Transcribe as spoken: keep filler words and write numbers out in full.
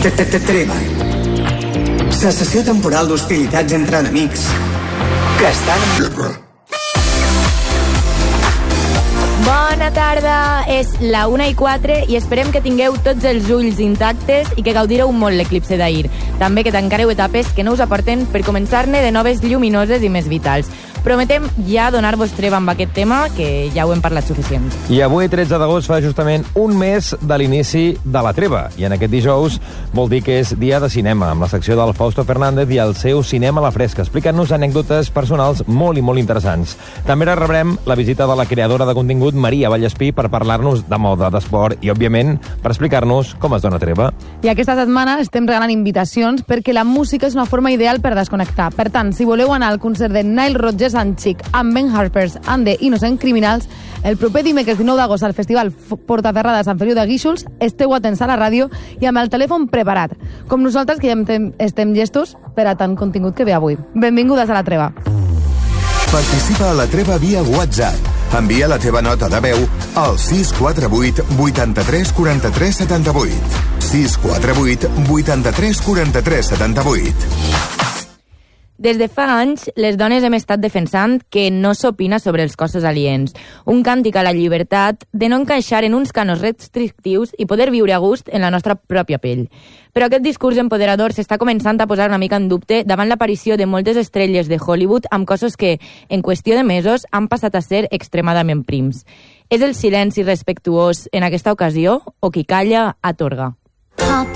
Treva. Cessació temporal d'hostilitats entre enemics que estan en guerra. Bona tarda, és la una i quatre i esperem que tingueu tots els ulls intactes i que gaudireu molt l'eclipse d'ahir. També que tancareu etapes que no us aporten per començar-ne de noves lluminoses i més vitals. Prometem ja donar-vos treva amb aquest tema, que ja ho hem parlat suficient. I avui, tretze d'agost, fa justament un mes de l'inici de la treva. I en aquest dijous vol dir que és dia de cinema, amb la secció del Fausto Fernández i el seu Cinema a la Fresca, explicant-nos anècdotes personals molt i molt interessants. També rebrem la visita de la creadora de contingut, Maria Vallespí, per parlar-nos de moda, d'esport i, òbviament, per explicar-nos com es dona treva. I aquesta setmana estem regalant invitacions perquè la música és una forma ideal per desconnectar. Per tant, si voleu anar al concert de Nile Rodgers and Chic amb Ben Harpers and the Innocent Criminals el proper dimecres dinou d'agost al Festival Portaferrada de Sant Feliu de Guíxols, esteu atents a la ràdio i amb el telèfon preparat, com nosaltres que ja estem llestos per a tant contingut que ve avui. Benvingudes a la treva. Participa a la treva via WhatsApp. Envia la teva nota de veu al sis quatre vuit vuitanta-tres quaranta-tres setanta-vuit. sis quatre vuit vuitanta-tres quaranta-tres setanta-vuit. Des de fa anys, les dones hem estat defensant que no s'opina sobre els cossos aliens. Un càntic a la llibertat de no encaixar en uns canons restrictius i poder viure a gust en la nostra pròpia pell. Però aquest discurs empoderador s'està començant a posar una mica en dubte davant l'aparició de moltes estrelles de Hollywood amb cossos que, en qüestió de mesos, han passat a ser extremadament prims. És el silenci respectuós en aquesta ocasió o qui calla atorga?